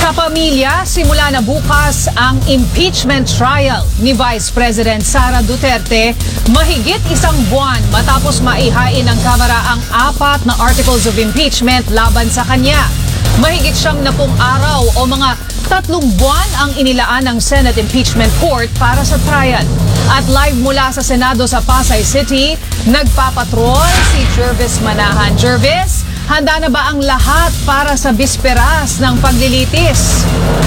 Sa pamilya, simula na bukas ang impeachment trial ni Vice President Sara Duterte mahigit isang buwan matapos maihain ng Kamara ang 4 na articles of impeachment laban sa kanya. Mahigit 70 araw o mga 3 buwan ang inilaan ng Senate Impeachment Court para sa trial. At live mula sa Senado sa Pasay City, nagpapatrol si Jervis Manahan. Jervis, handa na ba ang lahat para sa bisperas ng paglilitis?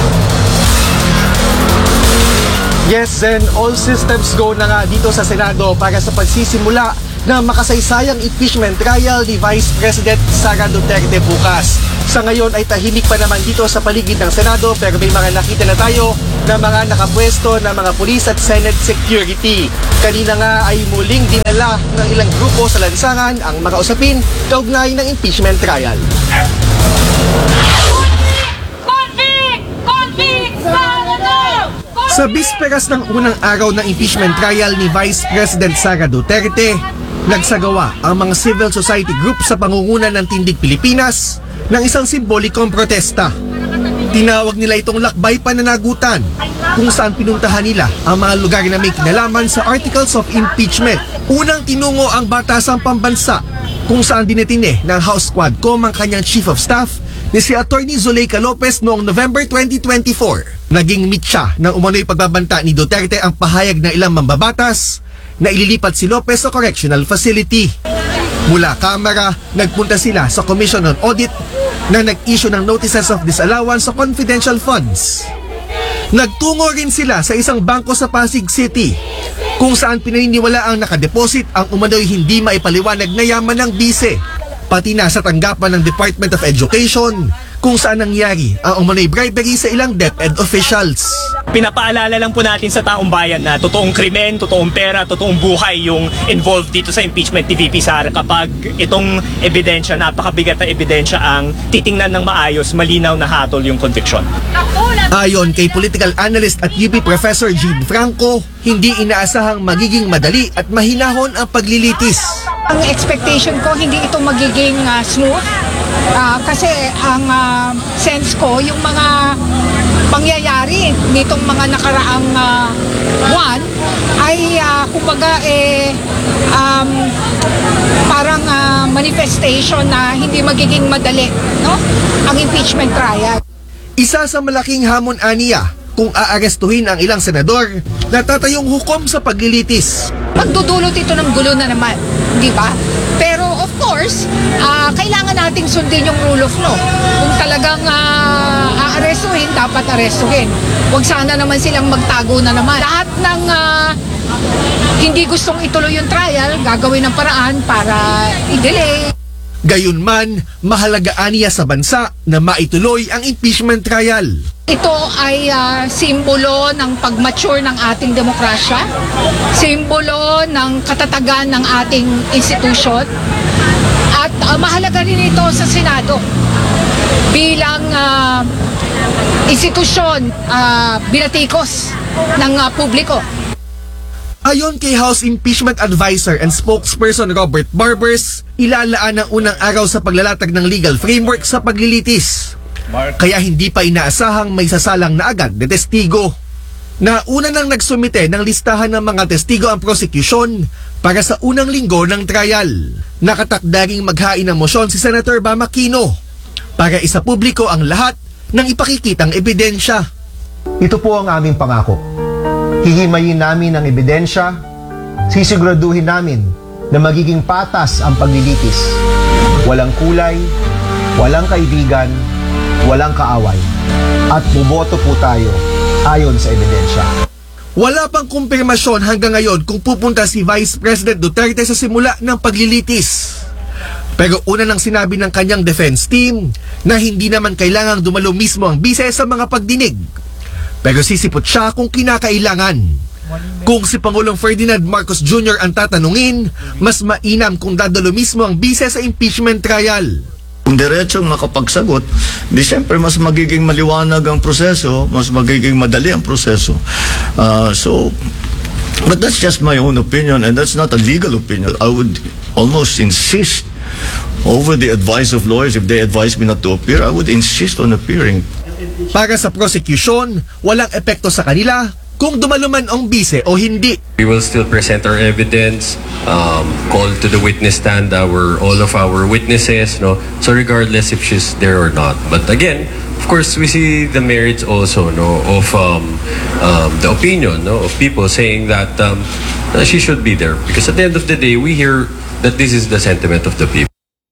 Yes, and all systems go na nga dito sa Senado para sa pagsisimula ng makasaysayang impeachment trial ni Vice President Sara Duterte bukas. Sa ngayon ay tahimik pa naman dito sa paligid ng Senado pero may mga nakita na tayo na mga nakapwesto na mga pulis at Senate security. Kanina nga ay muling dinala ng ilang grupo sa lansangan ang mga usapin kaugnay ng impeachment trial. Sa bisperas ng unang araw ng impeachment trial ni Vice President Sara Duterte, nagsagawa ang mga civil society group sa pangunguna ng Tindig Pilipinas ng isang simbolikong protesta. Tinawag nila itong lakbay pananagutan kung saan pinuntahan nila ang mga lugar na may kinalaman sa articles of impeachment. Unang tinungo ang Batasang Pambansa kung saan dinetine ng House Quadcom ang kanyang Chief of Staff ni si Attorney Zuleika Lopez noong November 2024. Naging mitya ng umano'y pagbabanta ni Duterte ang pahayag ng ilang mambabatas na ililipat si Lopez sa correctional facility. Mula Kamara, nagpunta sila sa Commission on Audit na nag-issue ng notices of disallowance sa confidential funds. Nagtungo rin sila sa isang bangko sa Pasig City kung saan pinaniniwala ang nakadeposit ang umano'y hindi maipaliwanag na yaman ng bise. Pati na sa tanggapan ng Department of Education kung saan nangyari ang umano'y bribery sa ilang DepEd officials. Pinapaalala lang po natin sa taong bayan na totoong krimen, totoong pera, totoong buhay yung involved dito sa impeachment ni VP Sara. Kapag itong ebidensya, napakabigat na ebidensya ang titingnan ng maayos, malinaw na hatol yung conviction. Ayon kay political analyst at UP Professor Gene Franco, hindi inaasahang magiging madali at mahinahon ang paglilitis. Ang expectation ko, hindi ito magiging smooth. Kasi ang sense ko, yung mga pangyayari nitong mga nakaraang buwan ay kumbaga parang manifestation na hindi magiging madali, no? Ang impeachment trial. Isa sa malaking hamon aniya kung aarestuhin ang ilang senador na tatayong hukom sa paglilitis. Magdudulot ito ng gulo na naman, di ba? Pero of course, kailangan nating sundin yung rule of law. Kung talagang aarestuhin, dapat arestuhin. Huwag sana naman silang magtago na naman. Lahat ng hindi gustong ituloy yung trial, gagawin ng paraan para i-delay. Gayunman, mahalaga aniya sa bansa na maituloy ang impeachment trial. Ito ay simbolo ng pag-mature ng ating demokrasya, simbolo ng katatagan ng ating institusyon, at mahalaga rin ito sa Senado bilang institusyon binatikos ng publiko. Ayon kay House Impeachment Advisor and Spokesperson Robert Barbers, ilalaan ang unang araw sa paglalatag ng legal framework sa paglilitis. Kaya hindi pa inaasahang may sasalang na agad na testigo. Nauna nang nagsumite ng listahan ng mga testigo ang prosecution para sa unang linggo ng trial. Nakatakda ring maghain ng mosyon si Senator Bam Aquino para isapubliko ang lahat ng ipakikitang ebidensya. Ito po ang aming pangako. Hihimayin namin ang ebidensya, sisiguraduhin namin na magiging patas ang paglilitis. Walang kulay, walang kaibigan, walang kaaway. At buboto po tayo ayon sa ebidensya. Wala pang kumpirmasyon hanggang ngayon kung pupunta si Vice President Duterte sa simula ng paglilitis. Pero una nang sinabi ng kanyang defense team na hindi naman kailangang dumalo mismo ang bise sa mga pagdinig. Pero sisipot siya kung kinakailangan. Kung si Pangulong Ferdinand Marcos Jr. ang tatanungin, mas mainam kung dadalo mismo ang bise sa impeachment trial. Kung diretsong makapagsagot, di siyempre mas magiging maliwanag ang proseso, mas magiging madali ang proseso. But that's just my own opinion and that's not a legal opinion. I would almost insist over the advice of lawyers. If they advise me not to appear, I would insist on appearing. Para sa prosecution, walang epekto sa kanila kung dumaluman ang bise o hindi. We will still present our evidence, call to the witness stand all of our witnesses, no. So regardless if she's there or not. But again, of course, we see the merits also, no, of the opinion, no, of people saying that she should be there, because at the end of the day, we hear that this is the sentiment of the people.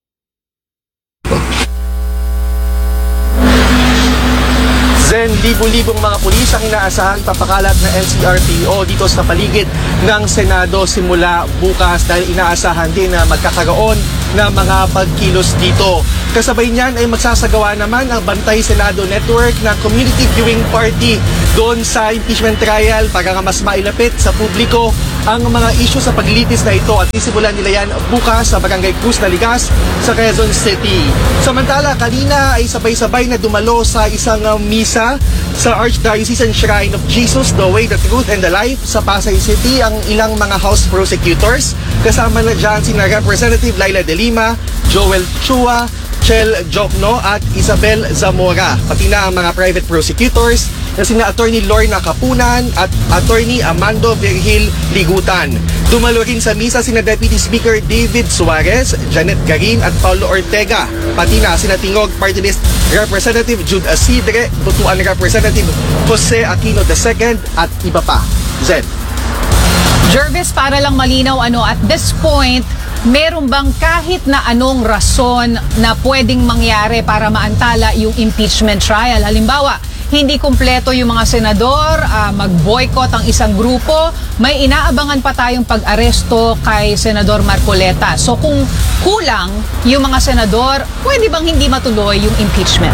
Zen, libo-libong mga pulis ang inaasahang papakalat na NCRPO dito sa paligid ng Senado simula bukas dahil inaasahan din na magkakaroon na mga pagkilos dito. Kasabay niyan ay magsasagawa naman ang Bantay Senado Network na community viewing party doon sa impeachment trial para nga mas mailapit sa publiko ang mga issue sa paglilitis na ito at isimulan nila yan bukas sa Barangay Cruz Naligas sa Quezon City. Samantala, kanina ay sabay-sabay na dumalo sa isang misa sa Archdiocesan Shrine of Jesus, the Way, the Truth, and the Life sa Pasay City ang ilang mga House prosecutors. Kasama na dyan sina Representative Laila De Lima, Joel Chua, Chel Jokno at Isabel Zamora, pati na ang mga private prosecutors na sina Attorney Lorna Kapunan at Attorney Amando Virgil Ligutan. Dumalo rin sa misa sina Deputy Speaker David Suarez, Janet Garin at Paulo Ortega, pati na sina Tingog Party List Representative Jude Asidre, Butuan Representative Jose Aquino II at iba pa. Zed. Jervis, para lang malinaw, at this point, meron bang kahit na anong rason na pwedeng mangyari para maantala yung impeachment trial? Halimbawa, hindi kumpleto yung mga senador, mag-boycott ang isang grupo, may inaabangan pa tayong pag-aresto kay Senador Marcoleta. So kung kulang yung mga senador, pwede bang hindi matuloy yung impeachment?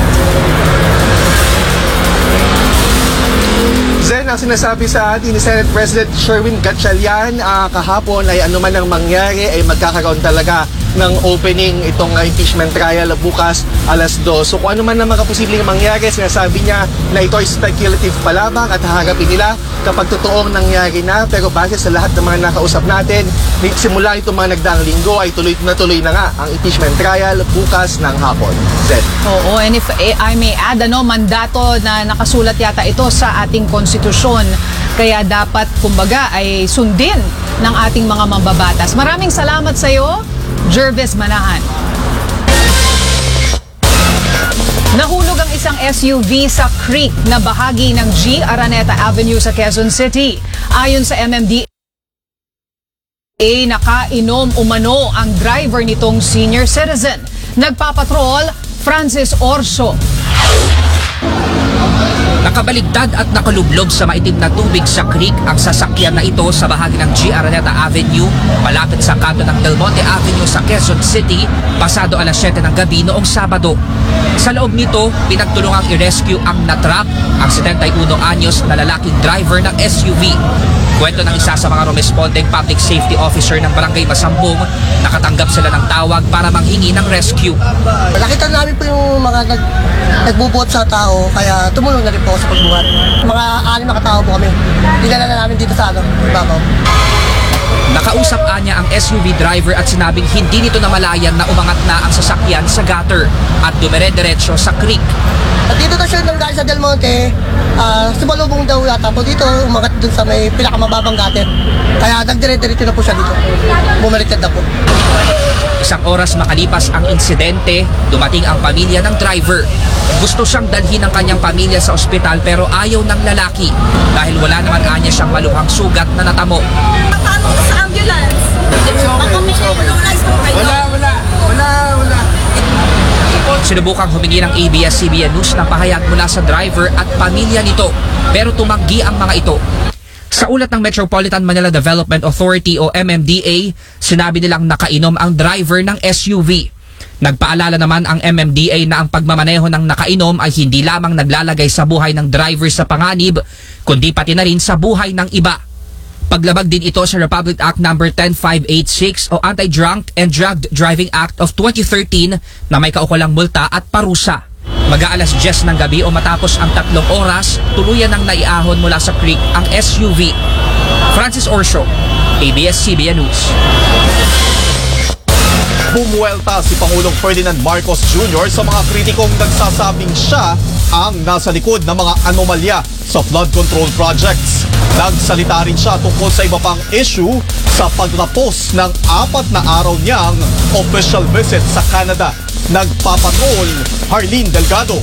Zen, ang sinasabi sa atin ni Senate President Sherwin Gatchalian kahapon ay anuman ang mangyari ay magkakaroon talaga ng opening itong impeachment trial bukas alas 2. So kung ano man ang mga posibleng mangyari, sinasabi niya na ito ay speculative pa lamang at haharapin nila kapag totoong nangyari na. Pero base sa lahat ng mga nakausap natin, simula itong mga nagdaang linggo ay tuloy na nga ang impeachment trial bukas ng hapon. Zen. Oo, and if I may add, mandato na nakasulat yata ito sa ating konstitusyon. Kaya dapat, kumbaga, ay sundin ng ating mga mambabatas. Maraming salamat sa iyo, Jervis Manahan. Nahulog ang isang SUV sa creek na bahagi ng G. Araneta Avenue sa Quezon City. Ayon sa MMDA, nakainom umano ang driver nitong senior citizen. Nagpapatrol, Francis Orso. Nakabaligtad at nakalublob sa maitim na tubig sa creek ang sasakyan na ito sa bahagi ng G. Araneta Avenue, malapit sa kanto ng Del Monte Avenue sa Quezon City, pasado alas 7 ng gabi noong Sabado. Sa loob nito, pinagtulungang i-rescue ang natrap ang 71 anyos na lalaking driver ng SUV. Kwento ng isa sa mga rumesponding public safety officer ng Barangay Masambong, nakatanggap sila ng tawag para manghingi ng rescue. Nakita namin po yung mga nagbubuhat sa tao, kaya tumulong na rin po ako sa pagbuhat. Mga 6 na katao po kami. Dinala na namin dito sa ibabaw. Nakausap niya ang SUV driver at sinabing hindi nito namalayan na umangat na ang sasakyan sa gutter at dumire-diretso sa creek. At dito na siya nang galing sa Del Monte, sumalubong daw yata po dito, umangat dun sa may pinakamababang gutter. Kaya nagdire-diretso na po siya dito. Bumaliktad na po. Isang oras makalipas ang insidente, dumating ang pamilya ng driver. Gusto siyang dalhin ng kanyang pamilya sa ospital pero ayaw ng lalaki dahil wala naman anya siyang maluhang sugat na natamo. Paano sa ambulance? Wala. Sinubukang humingi ng ABS-CBN News ng pahayag mula sa driver at pamilya nito pero tumanggi ang mga ito. Sa ulat ng Metropolitan Manila Development Authority o MMDA, sinabi nilang nakainom ang driver ng SUV. Nagpaalala naman ang MMDA na ang pagmamaneho ng nakainom ay hindi lamang naglalagay sa buhay ng driver sa panganib, kundi pati na rin sa buhay ng iba. Paglabag din ito sa Republic Act No. 10586 o Anti-Drunk and Drugged Driving Act of 2013 na may kaukulang multa at parusa. Mag-aalas 10 ng gabi o matapos ang 3 oras, tuluyan nang naiahon mula sa creek ang SUV. Francis Orso, ABS-CBN News. Bumuelta si Pangulong Ferdinand Marcos Jr. sa mga kritikong nagsasabing siya ang nasa likod ng mga anomalya sa flood control projects. Nagsalita rin siya tungkol sa iba pang issue sa pagtapos ng 4 na araw niyang official visit sa Canada. Nagpapatrol, Harleen Delgado.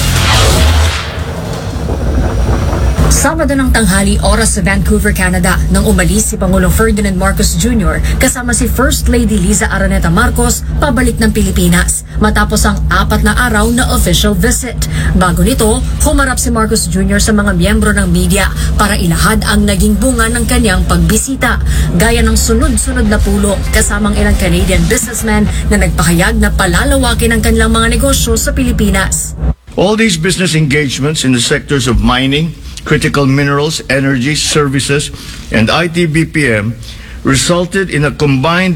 Sabado ng tanghali, oras sa Vancouver, Canada, nang umalis si Pangulong Ferdinand Marcos Jr. kasama si First Lady Liza Araneta Marcos pabalik ng Pilipinas matapos ang 4 na araw na official visit. Bago nito, humarap si Marcos Jr. sa mga miyembro ng media para ilahad ang naging bunga ng kanyang pagbisita. Gaya ng sunod-sunod na pulo kasamang ilang Canadian businessmen na nagpahayag na palalawakin ang kanilang mga negosyo sa Pilipinas. All these business engagements in the sectors of mining, critical minerals, energy, services, and IT BPM resulted in a combined